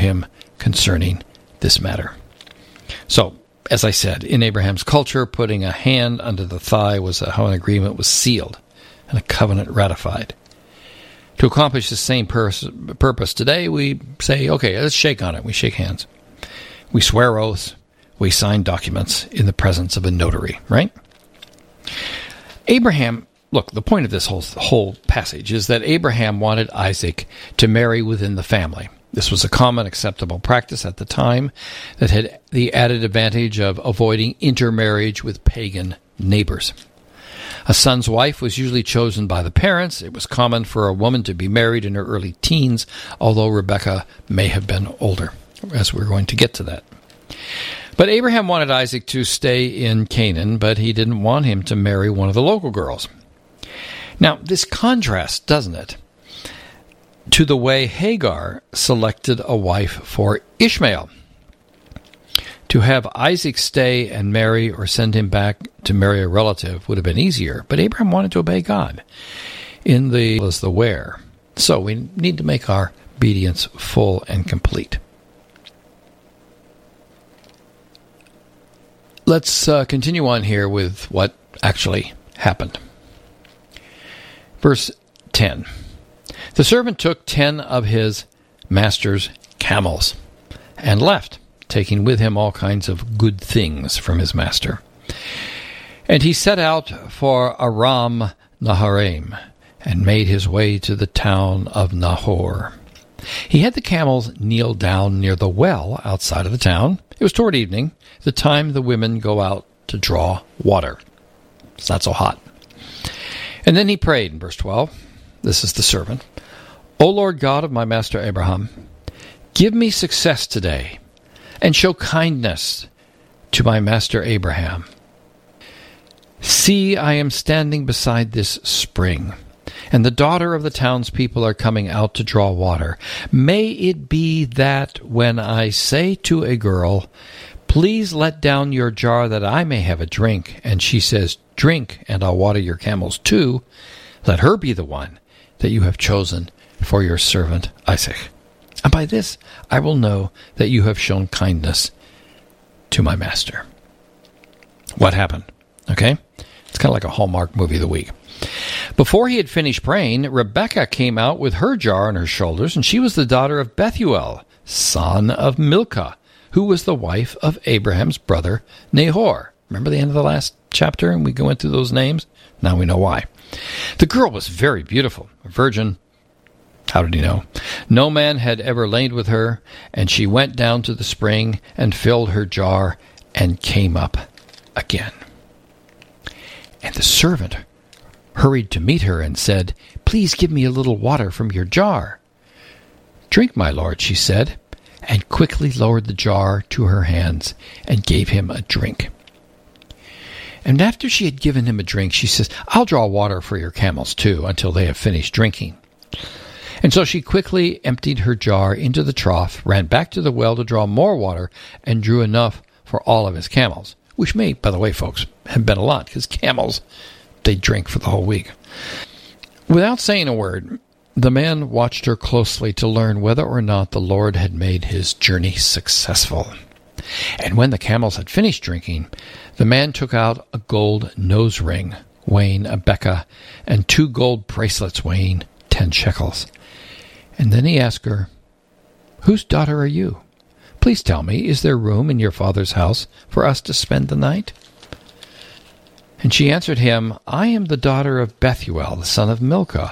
him concerning this matter. So, as I said, in Abraham's culture, putting a hand under the thigh was how an agreement was sealed and a covenant ratified. To accomplish the same purpose today, we say, okay, let's shake on it. We shake hands. We swear oaths. We sign documents in the presence of a notary, right? Abraham, look, the point of this whole passage is that Abraham wanted Isaac to marry within the family. This was a common acceptable practice at the time that had the added advantage of avoiding intermarriage with pagan neighbors. A son's wife was usually chosen by the parents. It was common for a woman to be married in her early teens, although Rebekah may have been older, as we're going to get to that. But Abraham wanted Isaac to stay in Canaan, but he didn't want him to marry one of the local girls. Now, this contrasts, doesn't it, to the way Hagar selected a wife for Ishmael. To have Isaac stay and marry or send him back to marry a relative would have been easier, but Abraham wanted to obey God in the where. So we need to make our obedience full and complete. Let's continue on here with what actually happened. Verse 10. The servant took 10 of his master's camels and left, taking with him all kinds of good things from his master. And he set out for Aram Naharaim and made his way to the town of Nahor. He had the camels kneel down near the well outside of the town. It was toward evening, the time the women go out to draw water. It's not so hot. And then he prayed in verse 12. This is the servant. O Lord God of my master Abraham, give me success today, and show kindness to my master Abraham. See, I am standing beside this spring, and the daughter of the townspeople are coming out to draw water. May it be that when I say to a girl, please let down your jar that I may have a drink, and she says, drink, and I'll water your camels too, let her be the one that you have chosen for your servant Isaac. And by this I will know that you have shown kindness to my master. What happened? Okay? It's kind of like a Hallmark movie of the week. Before he had finished praying, Rebekah came out with her jar on her shoulders, and she was the daughter of Bethuel, son of Milcah, who was the wife of Abraham's brother Nahor. Remember the end of the last chapter, and we went through those names? Now we know why. The girl was very beautiful, a virgin. How did he know? No man had ever lain with her, and she went down to the spring and filled her jar and came up again. And the servant hurried to meet her and said, please give me a little water from your jar. Drink, my lord, she said, and quickly lowered the jar to her hands and gave him a drink. And after she had given him a drink, she says, I'll draw water for your camels too until they have finished drinking. And so she quickly emptied her jar into the trough, ran back to the well to draw more water, and drew enough for all of his camels, which may, by the way, folks, have been a lot, because camels, they drink for the whole week. Without saying a word, the man watched her closely to learn whether or not the Lord had made his journey successful. And when the camels had finished drinking, the man took out a gold nose ring weighing a beka and 2 gold bracelets weighing 10 shekels. And then he asked her, whose daughter are you? Please tell me, is there room in your father's house for us to spend the night? And she answered him, I am the daughter of Bethuel, the son of Milcah,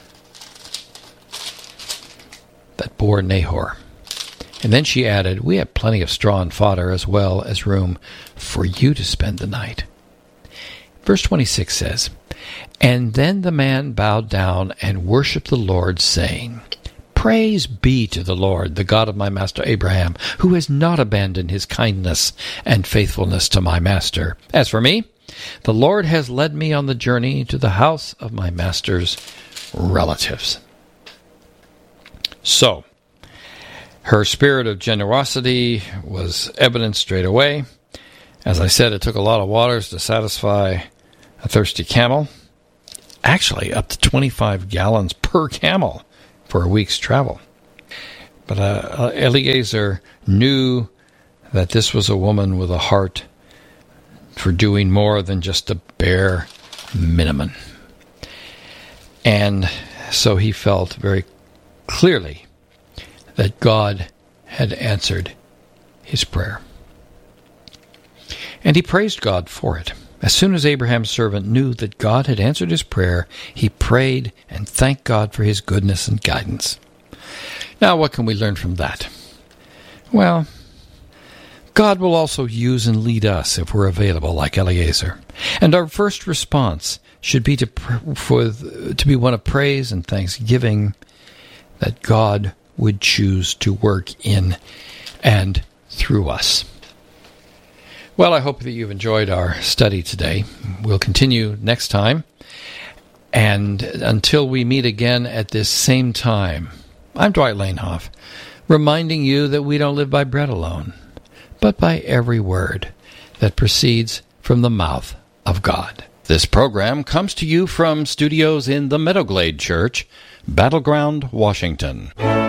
that bore Nahor. And then she added, we have plenty of straw and fodder as well as room for you to spend the night. Verse 26 says, and then the man bowed down and worshipped the Lord, saying, praise be to the Lord, the God of my master Abraham, who has not abandoned his kindness and faithfulness to my master. As for me, the Lord has led me on the journey to the house of my master's relatives. So, her spirit of generosity was evident straight away. As I said, it took a lot of waters to satisfy a thirsty camel. Actually, up to 25 gallons per camel for a week's travel. But Eliezer knew that this was a woman with a heart for doing more than just a bare minimum. And so he felt very clearly that God had answered his prayer. And he praised God for it. As soon as Abraham's servant knew that God had answered his prayer, he prayed and thanked God for his goodness and guidance. Now, what can we learn from that? Well, God will also use and lead us if we're available, like Eliezer. And our first response should be to be one of praise and thanksgiving that God would choose to work in and through us. Well, I hope that you've enjoyed our study today. We'll continue next time. And until we meet again at this same time, I'm Dwight Lanehoff, reminding you that we don't live by bread alone, but by every word that proceeds from the mouth of God. This program comes to you from studios in the Meadowglade Church, Battleground, Washington.